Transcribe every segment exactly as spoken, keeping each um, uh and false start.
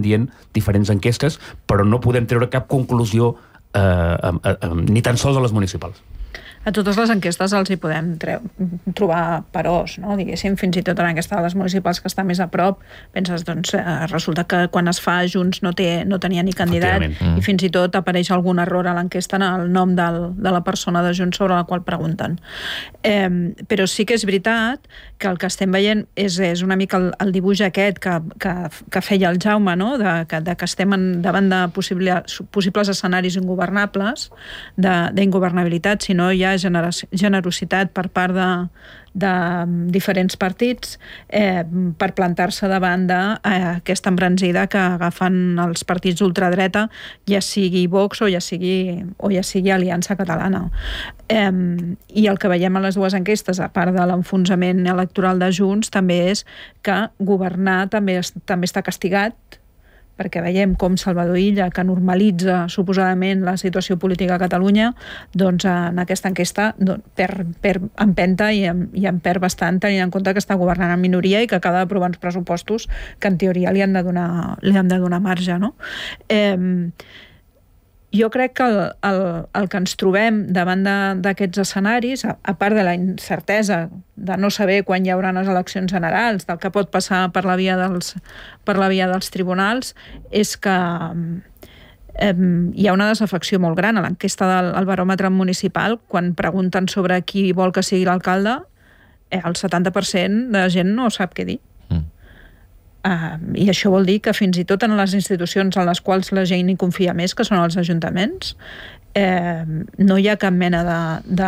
estan dient diferents enquestes, però no podem treure cap conclusió eh, eh, eh, ni tan sols a les municipals. A totes les enquestes els hi podem treu, trobar peròs, no? Diguéssim, fins i tot en aquesta de les municipals que està més a prop, penses, doncs, eh, resulta que quan es fa Junts no, té, no tenia ni candidat mm. i fins i tot apareix algun error a l'enquesta en el nom del, de la persona de Junts sobre la qual pregunten. Eh, però sí que és veritat que el que estem veient és, és una mica el, el dibuix aquest que, que, que feia el Jaume, no? de, que, de que estem en, davant de possible, possibles escenaris ingovernables, d'ingovernabilitat, si no hi ha generositat per part de, de diferents partits eh, per plantar-se davant d'aquesta eh, embranzida que agafen els partits d'ultradreta, ja sigui Vox o ja sigui, o ja sigui Aliança Catalana. Eh, I el que veiem a les dues enquestes, a part de l'enfonsament electoral de Junts, també és que governar també, també està castigat, perquè veiem com Salvador Illa, que normalitza suposadament la situació política a Catalunya, doncs en aquesta enquesta doncs, per, per empenta i, i en perd bastant, tenint en compte que està governant en minoria i que acaba d'aprovar uns pressupostos que en teoria li han de donar, li han de donar marge, no? Eh, jo crec que el, el, el que ens trobem davant d'aquests escenaris, a, a part de la incertesa de no saber quan hi haurà les eleccions generals, del que pot passar per la via dels, per la via dels tribunals, és que eh, hi ha una desafecció molt gran. A l'enquesta del el baròmetre municipal, quan pregunten sobre qui vol que sigui l'alcalde, eh, el setanta per cent de gent no sap què dir. Uh, i això vol dir que fins i tot en les institucions en les quals la gent hi confia més, que són els ajuntaments, eh, no hi ha cap mena de, de,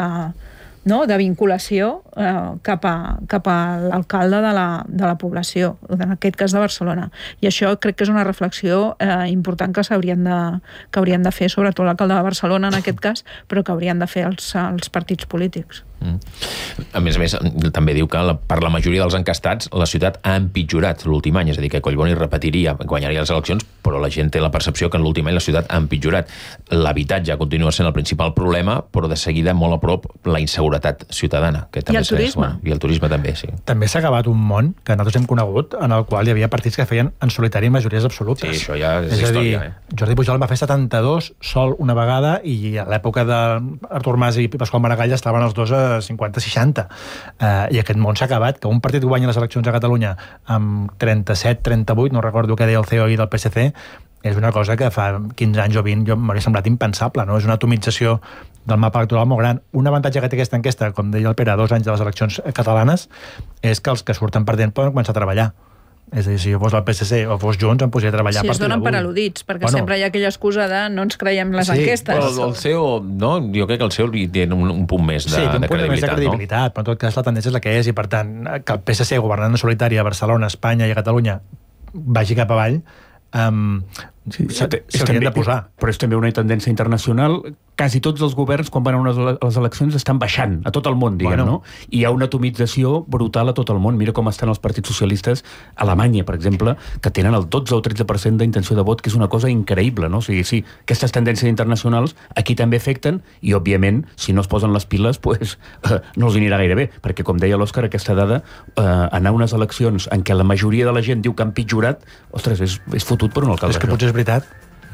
no, de vinculació eh, cap a, cap a l'alcalde de la, de la població, en aquest cas de Barcelona. I això crec que és una reflexió eh, important que s'haurien de, que haurien de fer, sobretot l'alcalde de Barcelona en aquest cas, però que haurien de fer els, els partits polítics. Mm. A més a més, també diu que la, per la majoria dels encastats la ciutat ha empitjorat l'últim any, és a dir, que Collboni repetiria, guanyaria les eleccions, però la gent té la percepció que en l'últim any la ciutat ha empitjorat. L'habitatge continua sent el principal problema, però de seguida molt a prop la inseguretat ciutadana. Que també I el turisme. És, bueno, I el turisme també, sí. També s'ha acabat un món que nosaltres hem conegut en el qual hi havia partits que feien en solitari majories absolutes. Sí, això ja és, és història. Dir, eh? Jordi Pujol va fer setanta-dos sol una vegada i a l'època d'Artur Mas i Pasqual Maragall estaven els dos a cinquanta seixanta. Uh, I aquest món s'ha acabat, que un partit guanya les eleccions a Catalunya amb trenta-set trenta-vuit, no recordo què deia el C E O i del P S C, és una cosa que fa quinze anys o vint jo m'hauria semblat impensable, no? És una atomització del mapa electoral molt gran. Un avantatge que té aquesta enquesta, com deia el Pere, a dos anys de les eleccions catalanes, és que els que surten perdent poden començar a treballar. És a dir, si jo fos el P S C o fos Junts, em posaria a treballar sí, a partir d'avui. Sí, es donen per al·ludits, perquè bueno, sempre hi ha aquella excusa de no ens creiem les sí, enquestes. Però el, el C E O, no? Jo crec que el C E O li té un, un punt més de, sí, de un punt credibilitat, més de credibilitat, no? Però en tot cas la tendència és la que és, i per tant, que el P S C governant en solitari a Barcelona, Espanya i a Catalunya vagi cap avall, um, sí, s'haurien de posar. Però és també una tendència internacional. Quasi tots els governs, quan van a unes, les eleccions, estan baixant a tot el món, diguem, bueno. no? I hi ha una atomització brutal a tot el món. Mira com estan els partits socialistes a Alemanya, per exemple, que tenen el dotze o tretze per cent d'intenció de vot, que és una cosa increïble, no? O sigui, sí, aquestes tendències internacionals aquí també afecten i, òbviament, si no es posen les piles, pues, eh, no els anirà gaire bé, perquè, com deia l'Òscar, aquesta dada, eh, anar a unes eleccions en què la majoria de la gent diu que han pitjorat, ostres, és, és fotut per un alcalde. És que potser és veritat.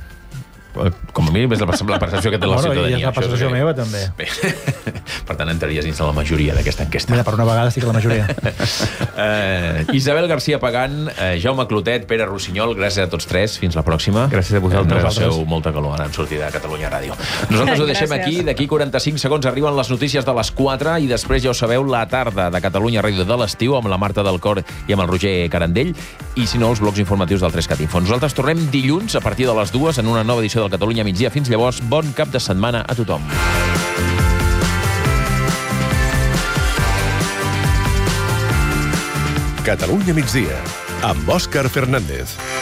Com a mínim és la percepció que té la bueno, ciutadania. I és la percepció això, meva, també. Bé. Per tant, entraries dins de la majoria d'aquesta enquesta. Mira, per una vegada sí que la majoria. uh, Isabel García Pagán, uh, Jaume Clotet, Pere Rossinyol, gràcies a tots tres. Fins la pròxima. Gràcies a vosaltres. No passeu molta calor ara en sortida de Catalunya Ràdio. Nosaltres ho deixem aquí. D'aquí quaranta-cinc segons arriben les notícies de les quatre i després ja ho sabeu, la tarda de Catalunya Ràdio de l'estiu amb la Marta del Cor i amb el Roger Carandell, i si no, els blocs informatius del tres cat Info. Nosaltres tornem dilluns a partir de les dues en una nova edició del Catalunya Migdia. Fins llavors, bon cap de setmana a tothom. Catalunya Migdia, amb Òscar Fernández.